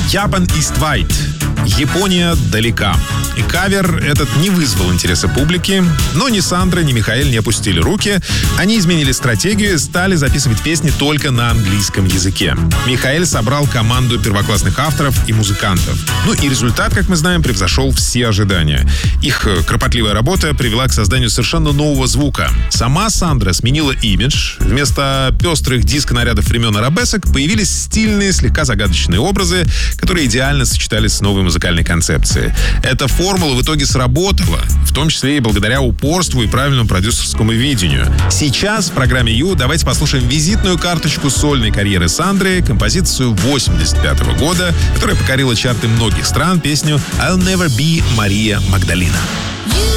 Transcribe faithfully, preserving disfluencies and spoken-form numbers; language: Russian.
Japan ist weit. Япония далека. И кавер этот не вызвал интереса публики, но ни Сандра, ни Михаэль не опустили руки. Они изменили стратегию и стали записывать песни только на английском языке. Михаэль собрал команду первоклассных авторов и музыкантов. Ну и результат, как мы знаем, превзошел все ожидания. Их кропотливая работа привела к созданию совершенно нового звука. Сама Сандра сменила имидж. Вместо пестрых диско-нарядов времен арабесок появились стильные, слегка загадочные образы, которые идеально сочетались с новой музыкальной концепцией. Эта формула в итоге сработала, в том числе и благодаря упорству и правильному продюсерскому видению. Сейчас в программе Ю давайте послушаем визитную карточку сольной карьеры Сандры, композицию восемьдесят пятого года, которая покорила чарты многих стран, песню «I'll Never Be Maria Magdalena».